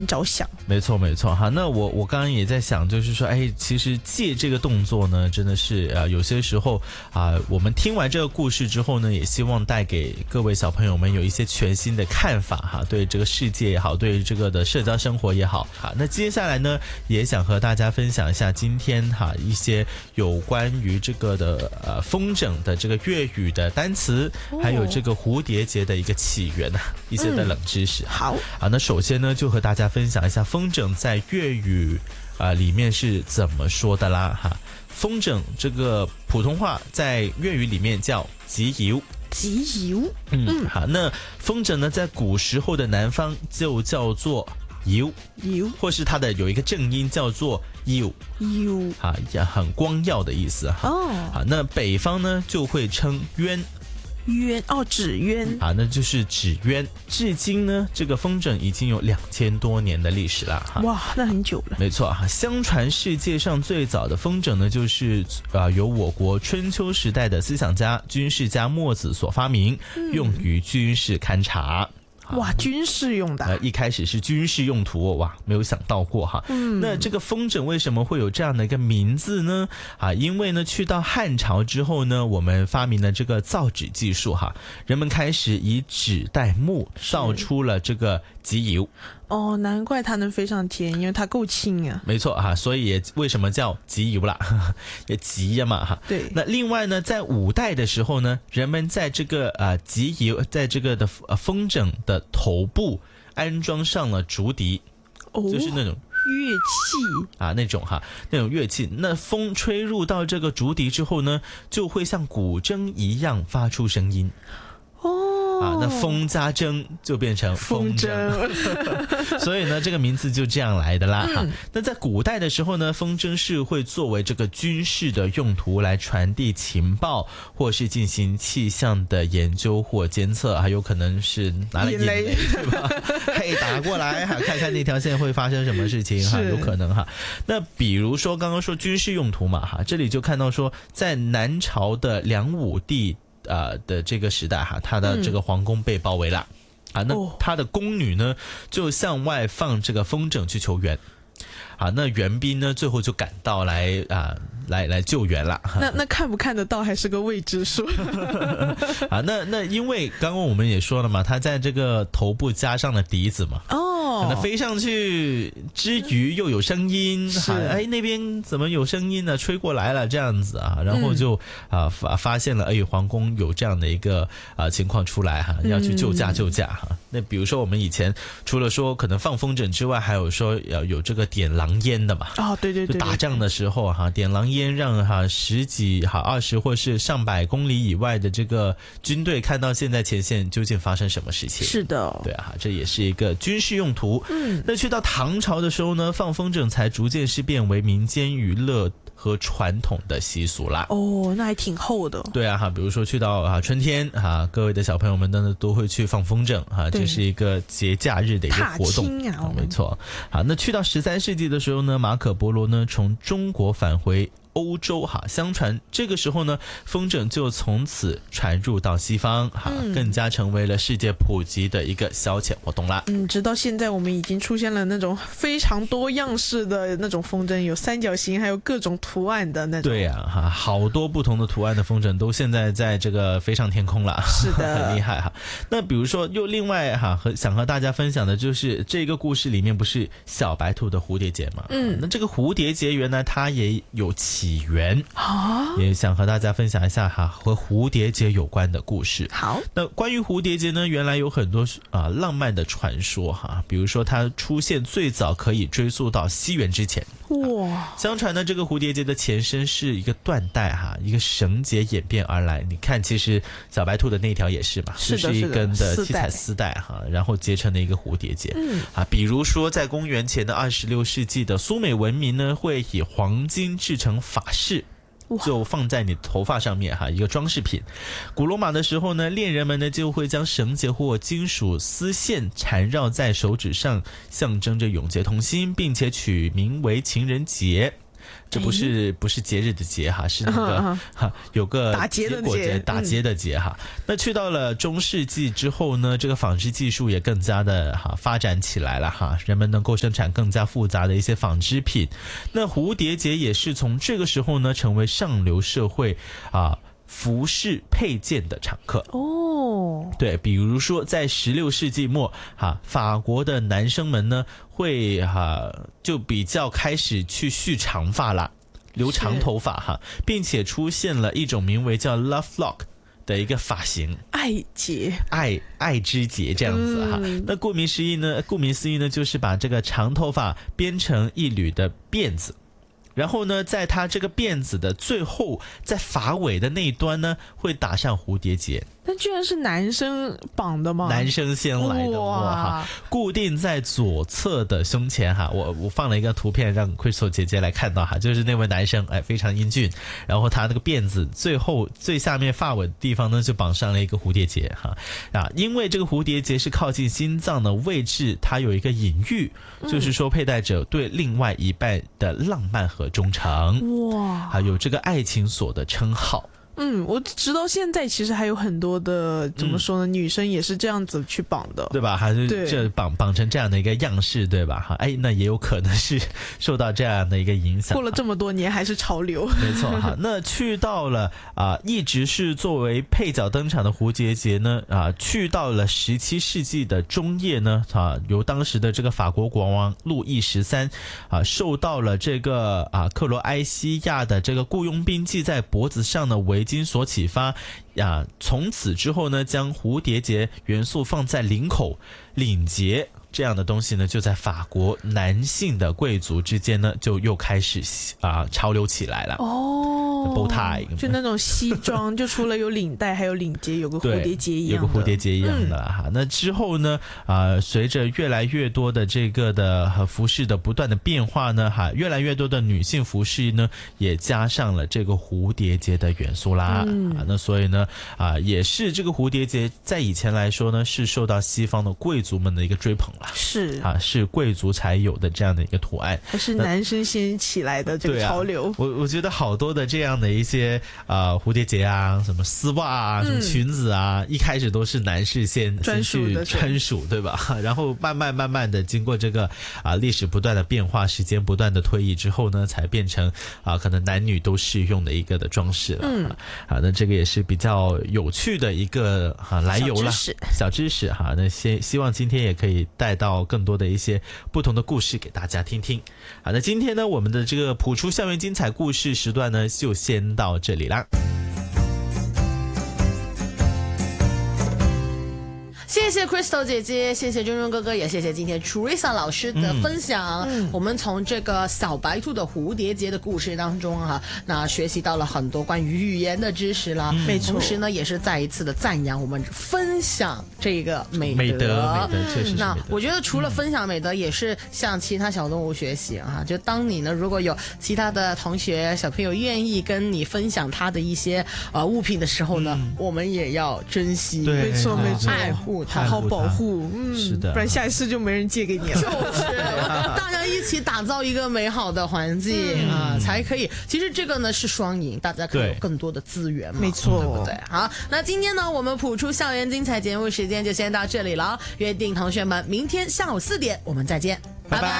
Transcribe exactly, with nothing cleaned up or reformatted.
着想。 没错没错哈，那我我刚刚也在想，就是说，哎，其实借这个动作呢，真的是呃，有些时候啊、呃，我们听完这个故事之后呢，也希望带给各位小朋友们有一些全新的看法哈，对这个世界也好，对这个的社交生活也好。好，那接下来呢，也想和大家分享一下今天哈一些有关于这个的呃风筝的这个粤语的单词，哦、还有这个蝴蝶结的一个起源啊，一些的冷知识。嗯、 好啊，那首先呢，就和大家分享一下风筝在粤语啊、呃、里面是怎么说的啦哈。风筝这个普通话在粤语里面叫集邮。 集邮， 嗯，好，那风筝呢，在古时候的南方就叫做邮邮， 或是它的有一个正音叫做邮邮， 啊，也很光耀的意思哈。 哦， 好，那北方呢就会称鸢。 鸢哦，纸鸢啊，那就是纸鸢。至今呢，这个风筝已经有两千多年的历史了哈。 哇，那很久了。 没错哈，相传世界上最早的风筝呢，就是啊、呃、由我国春秋时代的思想家、军事家墨子所发明，嗯、用于军事勘察。 哇，军事用的、啊呃，一开始是军事用途、哦、哇，没有想到过哈。嗯，那这个风筝为什么会有这样的一个名字呢？啊，因为呢，去到汉朝之后呢，我们发明了这个造纸技术哈，人们开始以纸代木，造出了这个集邮。 哦，难怪它能飞上天，因为它够轻啊。 没错哈，所以也为什么叫集邮啦，也急呀嘛哈。 对。 那另外呢，在五代的时候呢，人们在这个呃集邮，在这个的呃风筝的头部安装上了竹笛， 哦、 就是那种乐器啊，那种哈，那种乐器。那风吹入到这个竹笛之后呢，就会像古筝一样发出声音。 哦， 啊，那风加筝就变成风筝，所以呢，这个名字就这样来的啦。嗯、那在古代的时候呢，风筝是会作为这个军事的用途来传递情报，或是进行气象的研究或监测，还有可能是拿来引雷，对吧？嘿，打过来哈，看看那条线会发生什么事情哈，有可能哈。那比如说刚刚说军事用途嘛哈，这里就看到说，在南朝的梁武帝。呃的这个时代哈，他的这个皇宫被包围了、嗯、啊，那他的宫女呢就向外放这个风筝去求援。啊，那援兵呢，最后就赶到来啊，来来救援了。 那那看不看得到还是个未知数。 啊，那那因为刚刚我们也说了嘛，他在这个头部加上了笛子嘛。 哦， 可能飞上去之余又有声音， 是哎那边怎么有声音呢？吹过来了这样子啊，然后就、嗯、啊发发现了，哎，皇宫有这样的一个啊情况出来哈，要去救驾救驾哈。嗯、那比如说我们以前除了说可能放风筝之外，还有说要有这个点狼烟的嘛。 哦，对对 对, 对， 就打仗的时候哈，点狼烟让哈十几哈二十或是上百公里以外的这个军队看到现在前线究竟发生什么事情。 是的， 对啊，这也是一个军事用途。嗯，那去到唐朝的时候呢，放风筝才逐渐是变为民间娱乐和传统的习俗啦。 哦，那还挺厚的。 对啊哈，比如说去到啊春天哈，各位的小朋友们呢都会去放风筝哈，这是一个节假日的一个活动啊， 没错。好，那去到十三世纪的时候呢，马可波罗呢从中国返回欧洲哈，相传这个时候呢，风筝就从此传入到西方哈、嗯，更加成为了世界普及的一个消遣活动啦。 嗯，直到现在我们已经出现了那种非常多样式的那种风筝，有三角形，还有各种图案的那种。 对呀、啊、哈，好多不同的图案的风筝都现在在这个飞上天空了。 是的， 很厉害哈。那比如说又另外哈和想和大家分享的就是这个故事里面不是小白兔的蝴蝶结吗？嗯，那这个蝴蝶结原来它也有起源啊，也想和大家分享一下哈和蝴蝶结有关的故事。 好， 那关于蝴蝶结呢，原来有很多啊、呃、浪漫的传说哈，比如说它出现最早可以追溯到西元之前。 哇、 啊，相传呢这个蝴蝶结的前身是一个缎带哈，一个绳结演变而来。你看，其实小白兔的那条也是嘛， 是的， 就是一根的七彩丝带哈，然后结成了一个蝴蝶结。嗯啊，比如说在公元前的二十六世纪的苏美文明呢，会以黄金制成发饰。就放在你头发上面哈，一个装饰品。古罗马的时候呢，恋人们呢就会将绳结或金属丝线缠绕在手指上，象征着永结同心，并且取名为情人节。 这不是、哎、不是节日的节哈，是那个、嗯、哈有个打结的结， 打结的结哈、嗯。那去到了中世纪之后呢，这个纺织技术也更加的哈发展起来了哈，人们能够生产更加复杂的一些纺织品。那蝴蝶结也是从这个时候呢，成为上流社会啊服饰配件的常客哦。 对，比如说在十六世纪末哈，法国的男生们呢会哈就比较开始去蓄长发啦，留长头发哈，并且出现了一种名为叫 love lock 的一个发型， 爱结， 爱爱之结这样子哈、嗯。那顾名思义呢，顾名思义呢，就是把这个长头发编成一缕的辫子。然后呢，在它这个辫子的最后，在发尾的那一端呢，会打上蝴蝶结。 但居然是男生绑的吗？ 男生先来的哇哈，固定在左侧的胸前哈。我我放了一个图片让 Crystal 姐姐来看到哈，就是那位男生哎非常英俊，然后他那个辫子最后最下面发尾的地方呢就绑上了一个蝴蝶结哈啊，因为这个蝴蝶结是靠近心脏的位置，它有一个隐喻，就是说佩戴者对另外一半的浪漫和忠诚哇，还有这个爱情锁的称号。 嗯，我直到现在其实还有很多的怎么说呢、嗯，女生也是这样子去绑的， 对吧？还是这绑绑成这样的一个样式，对吧？哈，哎，那也有可能是受到这样的一个影响。 过了这么多年还是潮流， 没错哈。那去到了啊、呃，一直是作为配角登场的蝴蝶结呢啊、呃，去到了十七世纪的中叶呢啊，由当时的这个法国国王路易十三啊，受到了这个啊克罗埃西亚的这个雇佣兵系在脖子上的围巾所启发啊，从此之后呢，将蝴蝶结元素放在领口、领结这样的东西呢，就在法国男性的贵族之间呢，就又开始啊潮流起来了。 哦 ，bow tie 就那种西装，就除了有领带，还有领结，有个蝴蝶结一样的， 有个蝴蝶结一样的哈、嗯。那之后呢，啊、呃，随着越来越多的这个的服饰的不断的变化呢，哈，越来越多的女性服饰呢，也加上了这个蝴蝶结的元素啦。嗯、啊，那所以呢，啊、呃，也是这个蝴蝶结在以前来说呢，是受到西方的贵族们的一个追捧。 是啊，是贵族才有的这样的一个图案， 还是男生先起来的这个潮流？ 啊、我我觉得好多的这样的一些啊、呃、蝴蝶结啊，什么丝袜啊，什么裙子啊，嗯、一开始都是男士先专属的专属，对吧？然后慢慢慢慢的经过这个啊历史不断的变化，时间不断的推移之后呢，才变成啊可能男女都适用的一个的装饰了。嗯，啊，那这个也是比较有趣的一个啊来由了， 小知识， 小知识哈。那希希望今天也可以带到更多的一些不同的故事给大家听听。好，那今天呢，我们的这个谱出校园精彩故事时段呢，就先到这里啦。 谢谢 Crystal 姐姐，谢谢君君哥哥，也谢谢今天 Teresa 老师的分享。嗯、我们从这个小白兔的蝴蝶结的故事当中啊，那学习到了很多关于语言的知识啦。没、嗯、错，同时呢，也是再一次的赞扬我们分享这个美德。 美德，美德确实是美德。 那我觉得除了分享美德，也是向其他小动物学习啊。就当你呢，如果有其他的同学小朋友愿意跟你分享他的一些呃物品的时候呢，嗯、我们也要珍惜， 没错没错， 爱护。 好好保护，嗯， 是的， 不然下一次就没人借给你了。 就是大家一起打造一个美好的环境、嗯、啊，才可以。其实这个呢是双赢，大家可以有更多的资源嘛， 没错， 对不对？好，那今天呢，我们谱出校园精彩节目时间就先到这里了，约定同学们明天下午四点我们再见，拜拜。